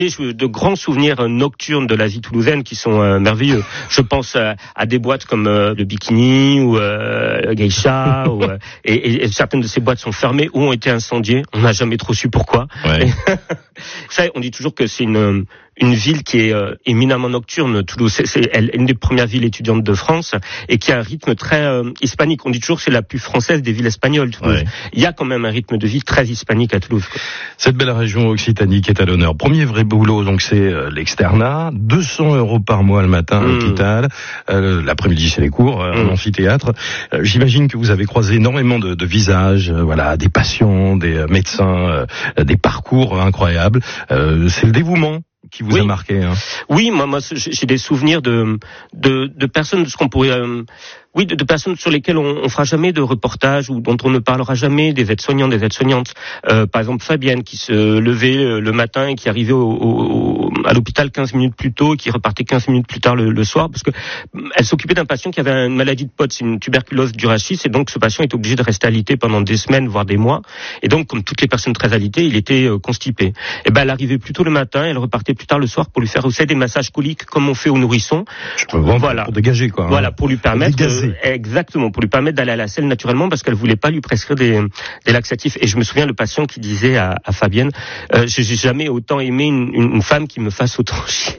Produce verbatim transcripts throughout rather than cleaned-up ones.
J'ai de grands souvenirs nocturnes de la vie toulousaine qui sont euh, merveilleux. Je pense euh, à des boîtes comme euh, le Bikini ou euh, Geisha, ou, euh, et, et certaines de ces boîtes sont fermées ou ont été incendiées. On n'a jamais trop su pourquoi. Ouais. Vous savez, on dit toujours que c'est une une ville qui est euh, éminemment nocturne. Toulouse, c'est, c'est elle, une des premières villes étudiantes de France et qui a un rythme très euh, hispanique. On dit toujours que c'est la plus française des villes espagnoles, Toulouse. Ouais. Il y a quand même un rythme de vie très hispanique à Toulouse, quoi. Cette belle région occitanie qui est à l'honneur. Premier vrai boulot, donc c'est euh, l'externat, deux cents euros par mois le matin à l'hôpital, mmh. euh, l'après-midi c'est les cours, euh, mmh. en amphithéâtre. Euh, j'imagine que vous avez croisé énormément de, de visages, euh, voilà, des patients, des euh, médecins, euh, des parcours incroyables. Euh, c'est le dévouement qui vous oui. a marqué, hein. Oui, moi, moi, j'ai des souvenirs de de, de personnes, de ce qu'on pourrait, euh, oui, de, de personnes sur lesquelles on, on fera jamais de reportage ou dont on ne parlera jamais, des aides-soignants, des aides-soignantes. Euh, par exemple, Fabienne qui se levait le matin et qui arrivait au, au, à l'hôpital quinze minutes plus tôt, et qui repartait quinze minutes plus tard le, le soir, parce que elle s'occupait d'un patient qui avait une maladie de Potte, c'est une tuberculose du rachis, et donc ce patient était obligé de rester alité pendant des semaines, voire des mois. Et donc, comme toutes les personnes très alitées, il était euh, constipé. Et ben, elle arrivait plus tôt le matin, elle repartait plus tard le soir pour lui faire aussi des massages coliques comme on fait aux nourrissons. Je peux voir, voilà, pour dégager quoi. Hein. Voilà, pour lui permettre euh, exactement, pour lui permettre d'aller à la selle naturellement, parce qu'elle voulait pas lui prescrire des, des laxatifs. Et je me souviens le patient qui disait à, à Fabienne, euh, j'ai jamais autant aimé une, une, une femme qui me fasse autant chier.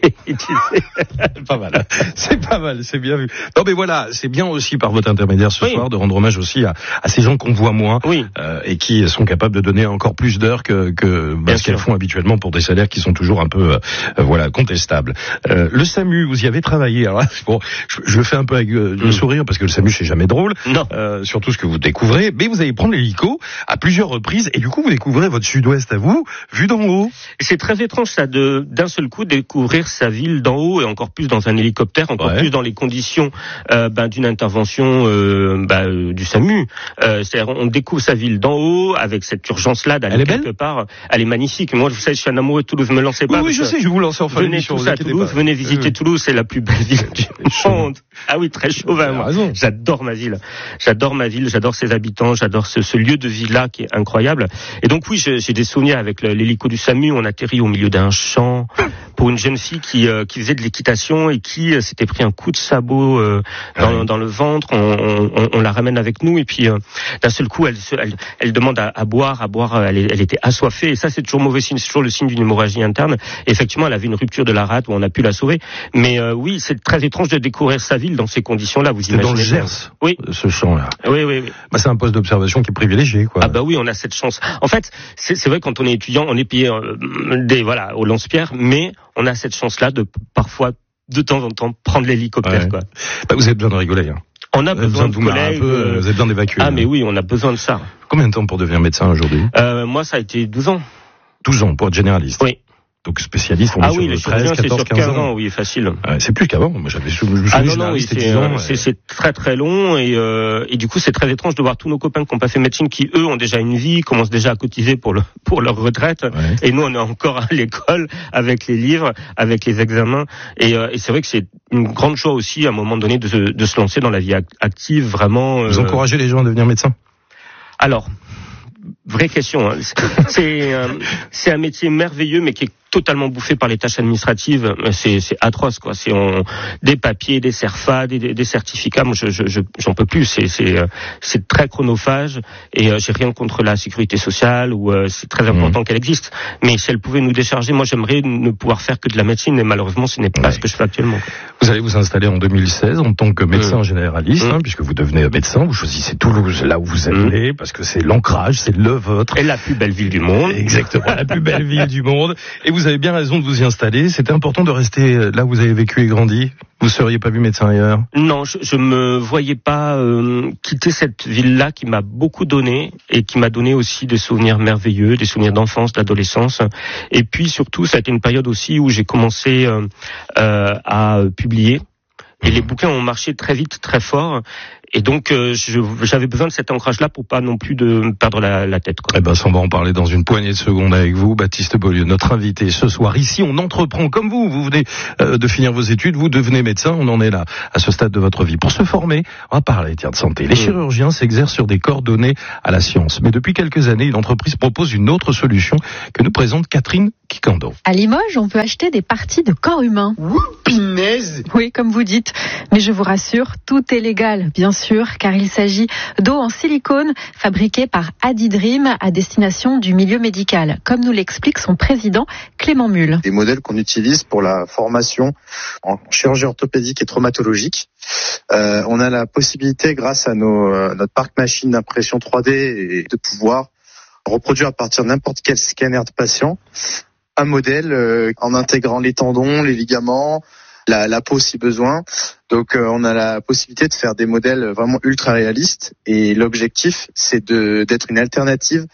C'est pas mal, c'est pas mal, c'est bien vu. Non mais voilà, c'est bien aussi par votre intermédiaire ce oui. soir de rendre hommage aussi à, à ces gens qu'on voit moins, oui. euh, et qui sont capables de donner encore plus d'heures que, que bah, ce qu'elles font habituellement pour des salaires qui sont toujours un peu, euh, voilà, contestables. Euh, le SAMU, vous y avez travaillé. Alors, bon, je, je le fais un peu avec euh, le mmh. sourire parce que le SAMU c'est jamais drôle. Non. Euh, surtout ce que vous découvrez, mais vous allez prendre l'hélico à plusieurs reprises et du coup vous découvrez votre sud-ouest à vous, vu d'en haut. C'est très étrange ça, de d'un seul coup découvrir sa ville d'en haut et encore plus dans un hélicoptère, encore ouais. plus dans les conditions euh, ben, d'une intervention euh, ben, du SAMU. Euh, c'est-à-dire on découvre sa ville d'en haut avec cette urgence-là d'aller Elle est quelque belle part. Elle est magnifique. Moi, vous savez, je suis un amoureux de Toulouse. Me lancez pas. Oui, oui je sais, je vais vous lancer en fin Venez tous à Toulouse, pas. venez visiter oui. Toulouse, c'est la plus belle ville du monde. Ah oui, très chauvin. Moi. Raison. J'adore ma ville. J'adore ma ville, j'adore ses habitants, j'adore ce, ce lieu de vie-là qui est incroyable. Et donc oui, j'ai, j'ai des souvenirs avec le, l'hélico du SAMU. On atterrit au milieu d'un champ pour une jeune fille qui, euh, qui faisait de l'équitation et qui euh, s'était pris un coup de sabot euh, dans, ouais. dans le ventre. On, on, on la ramène avec nous et puis euh, d'un seul coup, elle, elle, elle demande à, à boire, à boire. Elle, elle était assoiffée et ça, c'est toujours mauvais signe. C'est toujours le signe d'une hémorragie interne. Et effectivement, elle avait une rupture de la rate où on a pu la sauver. Mais euh, oui, c'est très étrange de découvrir sa ville dans ces conditions-là. Vous C'était imaginez dans le Gers, oui. ce champ-là. Oui, oui, oui. Bah, c'est un poste d'observation qui est privilégié, quoi. Ah bah oui, on a cette chance. En fait, c'est, c'est vrai quand on est étudiant, on est payé euh, des voilà au lance-pierre, mais on a cette chance-là de parfois, de temps en temps, prendre l'hélicoptère, ouais. quoi. Bah, vous avez besoin de rigoler, hein. On a vous besoin, besoin de vous marrer un peu, euh... vous avez besoin d'évacuer. Ah hein. Mais oui, on a besoin de ça. Combien de temps pour devenir médecin aujourd'hui? euh, Moi, ça a été douze ans. douze ans pour être généraliste. Oui. Donc spécialiste, on ah est oui, sur treize, quatorze, quinze ans. ans. Oui, facile. Ouais, c'est plus qu'avant. Moi, j'avais je me ah non, non, oui, c'est, c'est, ans, c'est, et... c'est très très long et, euh, et du coup c'est très étrange de voir tous nos copains qui n'ont pas fait médecine, qui eux ont déjà une vie, commencent déjà à cotiser pour le pour leur retraite, ouais. Et nous on est encore à l'école avec les livres, avec les examens et, euh, et c'est vrai que c'est une grande joie aussi à un moment donné de se, de se lancer dans la vie active vraiment. Euh... Vous encouragez les gens à devenir médecin? Alors, vraie question. Hein. C'est euh, c'est un métier merveilleux mais qui est totalement bouffé par les tâches administratives, c'est, c'est atroce quoi. C'est on, des papiers, des cerfas, des, des, des certificats. Moi, je, je, je, j'en peux plus. C'est, c'est, c'est très chronophage et euh, j'ai rien contre la sécurité sociale ou euh, c'est très important mmh. qu'elle existe. Mais si elle pouvait nous décharger, moi, j'aimerais ne pouvoir faire que de la médecine et malheureusement, ce n'est pas ouais. ce que je fais actuellement. Vous allez vous installer en deux mille seize en tant que médecin mmh. généraliste, mmh. hein, puisque vous devenez médecin. Vous choisissez Toulouse, là où vous allez, mmh. parce que c'est l'ancrage, c'est le vôtre. Et la plus belle ville du monde. Exactement, la plus belle ville du monde. Et vous avez bien raison de vous y installer. C'était important de rester là où vous avez vécu et grandi. Vous seriez pas vu médecin ailleurs? Non, je, je me voyais pas euh, quitter cette ville-là qui m'a beaucoup donné et qui m'a donné aussi des souvenirs merveilleux, des souvenirs d'enfance, d'adolescence. Et puis surtout, ça a été une période aussi où j'ai commencé euh, euh, à publier. Et les bouquins ont marché très vite, très fort. et donc euh, je, j'avais besoin de cet ancrage-là pour pas non plus de perdre la, la tête, quoi. Eh ben, ça, on va en parler dans une poignée de secondes avec vous, Baptiste Beaulieu, notre invité ce soir. Ici, on entreprend comme vous. Vous venez euh, de finir vos études, vous devenez médecin. On en est là, à ce stade de votre vie. Pour se former, on va parler tiens, de santé. Les chirurgiens s'exercent sur des corps donnés à la science. Mais depuis quelques années, une entreprise propose une autre solution que nous présente Catherine Kikando. À Limoges, on peut acheter des parties de corps humain. Ouh, pinaise! Oui, comme vous dites. Mais je vous rassure, tout est légal, bien sûr, car il s'agit d'eau en silicone fabriquée par Adidream à destination du milieu médical, comme nous l'explique son président Clément Mulle. Des modèles qu'on utilise pour la formation en chirurgie orthopédique et traumatologique. Euh, on a la possibilité, grâce à nos, euh, notre parc machine d'impression trois D, et de pouvoir reproduire à partir de n'importe quel scanner de patient un modèle euh, en intégrant les tendons, les ligaments, la, la peau si besoin. Donc euh, on a la possibilité de faire des modèles vraiment ultra réalistes, et l'objectif c'est de d'être une alternative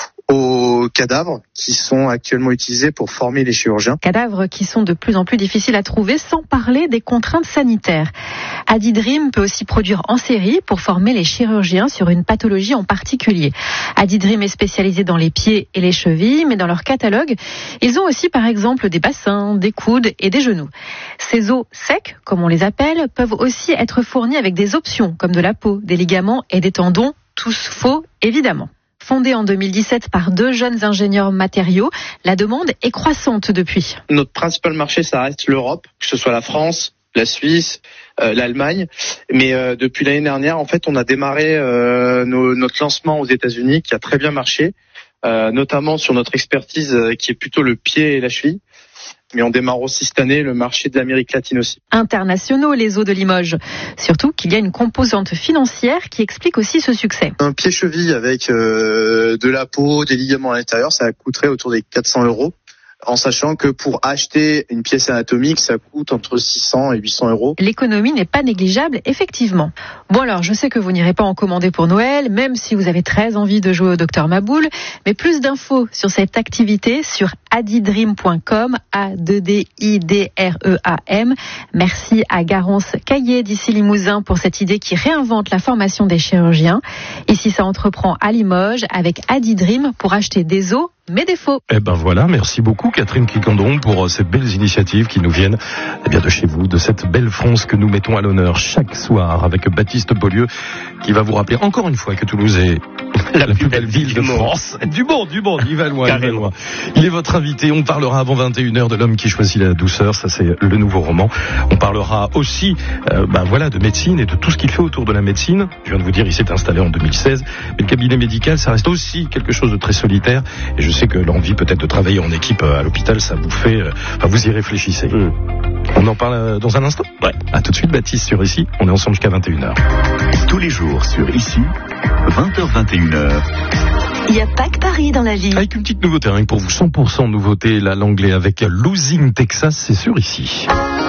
aux cadavres qui sont actuellement utilisés pour former les chirurgiens. Cadavres qui sont de plus en plus difficiles à trouver, sans parler des contraintes sanitaires. Adidream peut aussi produire en série pour former les chirurgiens sur une pathologie en particulier. Adidream est spécialisé dans les pieds et les chevilles, mais dans leur catalogue, ils ont aussi par exemple des bassins, des coudes et des genoux. Ces os secs, comme on les appelle, peuvent aussi être fournis avec des options comme de la peau, des ligaments et des tendons, tous faux évidemment. Fondée en deux mille dix-sept par deux jeunes ingénieurs matériaux, la demande est croissante depuis. Notre principal marché, ça reste l'Europe, que ce soit la France, la Suisse, euh, l'Allemagne. Mais euh, depuis l'année dernière, en fait, on a démarré euh, nos, notre lancement aux États-Unis, qui a très bien marché, euh, notamment sur notre expertise euh, qui est plutôt le pied et la cheville. Mais on démarre aussi cette année le marché de l'Amérique latine aussi. Internationaux, les os de Limoges. Surtout qu'il y a une composante financière qui explique aussi ce succès. Un pied-cheville avec euh, de la peau, des ligaments à l'intérieur, ça coûterait autour des quatre cents euros. En sachant que pour acheter une pièce anatomique, ça coûte entre six cents et huit cents euros. L'économie n'est pas négligeable, effectivement. Bon alors, je sais que vous n'irez pas en commander pour Noël, même si vous avez très envie de jouer au docteur Maboul, mais plus d'infos sur cette activité sur adidream point com, A deux D I D R E A M. Merci à Garance Caillé d'ici Limousin pour cette idée qui réinvente la formation des chirurgiens. Ici, ça entreprend à Limoges avec Adidream pour acheter des os mais des faux. Eh ben voilà, merci beaucoup Catherine Kikandon pour ces belles initiatives qui nous viennent eh bien de chez vous, de cette belle France que nous mettons à l'honneur chaque soir avec Baptiste Beaulieu qui va vous rappeler encore une fois que Toulouse est la, la plus belle ville de France. Du monde, du monde, il va loin, il va loin. Il est votre invité, on parlera avant vingt et une heures de l'homme qui choisit la douceur, ça c'est le nouveau roman. On parlera aussi euh, ben voilà, de médecine et de tout ce qu'il fait autour de la médecine. Je viens de vous dire, il s'est installé en deux mille seize, mais le cabinet médical, ça reste aussi quelque chose de très solitaire et je Je sais que l'envie peut-être de travailler en équipe à l'hôpital, ça vous fait... Enfin, vous y réfléchissez. Mmh. On en parle dans un instant ? Ouais. À tout de suite, Baptiste, sur Ici. On est ensemble jusqu'à vingt et une heures. Tous les jours sur Ici, vingt heures vingt et une heures. Il n'y a pas que Paris dans la vie. Avec une petite nouveauté, hein, pour vous, cent pour cent nouveauté, là, l'anglais avec Losing Texas, c'est sur Ici.